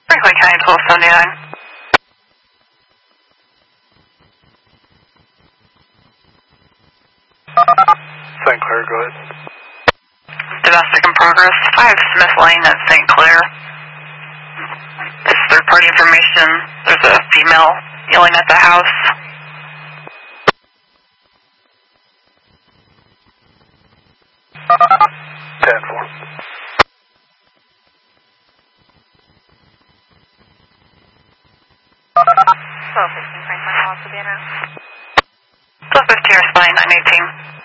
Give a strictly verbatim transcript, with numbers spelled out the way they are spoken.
Franklin County twelve seventy-nine. Saint Clair, go ahead. Domestic in progress. five Smith Lane at Saint Clair. It's third-party information. There's a female yelling at the house. ten four. twelve fifteen Franklin, I'll also be announced. twelve fifteen, responding nine eighteen.